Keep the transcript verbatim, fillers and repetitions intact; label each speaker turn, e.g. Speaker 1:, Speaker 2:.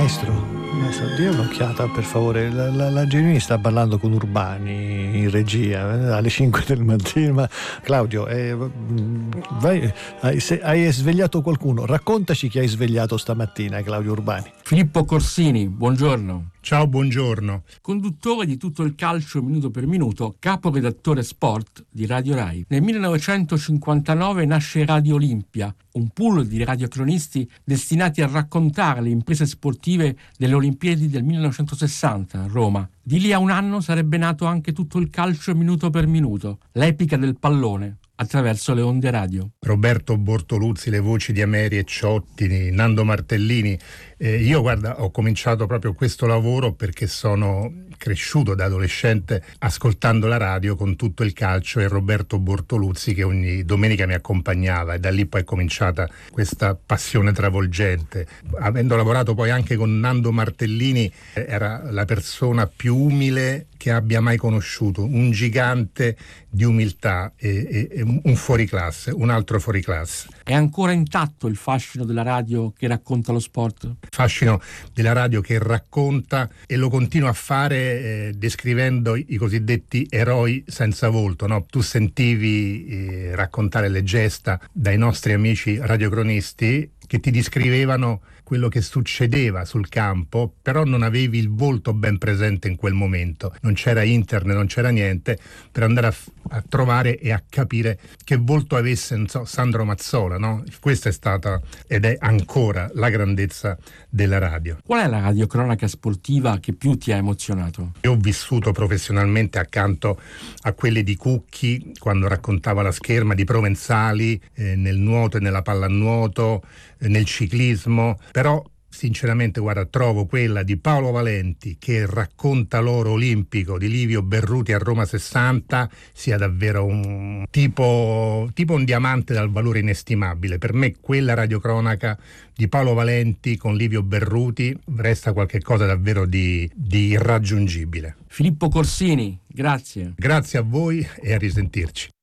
Speaker 1: Maestro, maestro, dia un'occhiata per favore. La, la, la Genuini sta parlando con Urbani in regia eh, alle cinque del mattino. Ma Claudio, eh, vai, hai, se, hai svegliato qualcuno? Raccontaci chi hai svegliato stamattina, Claudio Urbani.
Speaker 2: Filippo Corsini, buongiorno.
Speaker 3: Ciao, buongiorno.
Speaker 2: Conduttore di Tutto il calcio minuto per minuto, caporedattore sport di Radio Rai. Nel millenovecentocinquantanove nasce Radio Olimpia, un pool di radiocronisti destinati a raccontare le imprese sportive delle Olimpiadi del millenovecentosessanta a Roma. Di lì a un anno sarebbe nato anche Tutto il calcio minuto per minuto, l'epica del pallone, attraverso le onde radio.
Speaker 3: Roberto Bortoluzzi, le voci di Ameri e Ciotti, Nando Martellini. Eh, io guarda, ho cominciato proprio questo lavoro perché sono cresciuto da adolescente ascoltando la radio con Tutto il calcio e Roberto Bortoluzzi che ogni domenica mi accompagnava, e da lì poi è cominciata questa passione travolgente. Avendo lavorato poi anche con Nando Martellini, eh, era la persona più umile che abbia mai conosciuto, un gigante di umiltà e, e, e un fuoriclasse, un altro fuoriclasse.
Speaker 2: È ancora intatto il fascino della radio che racconta lo sport?
Speaker 3: Fascino della radio che racconta, e lo continua a fare eh, descrivendo i cosiddetti eroi senza volto, no? Tu sentivi eh, raccontare le gesta dai nostri amici radiocronisti che ti descrivevano quello che succedeva sul campo, però non avevi il volto ben presente in quel momento. Non c'era internet, non c'era niente per andare a, a trovare e a capire che volto avesse, non so, Sandro Mazzola, no? Questa è stata ed è ancora la grandezza della radio.
Speaker 2: Qual è la radiocronaca sportiva che più ti ha emozionato?
Speaker 3: Io ho vissuto professionalmente accanto a quelle di Cucchi quando raccontava la scherma, di Provenzali eh, nel nuoto e nella pallanuoto, eh, nel ciclismo, però sinceramente guarda, trovo quella di Paolo Valenti che racconta l'oro olimpico di Livio Berruti a Roma sessanta sia davvero un tipo, tipo un diamante dal valore inestimabile. Per me quella radiocronaca di Paolo Valenti con Livio Berruti resta qualche cosa davvero di, di irraggiungibile.
Speaker 2: Filippo Corsini, grazie.
Speaker 3: Grazie a voi e a risentirci.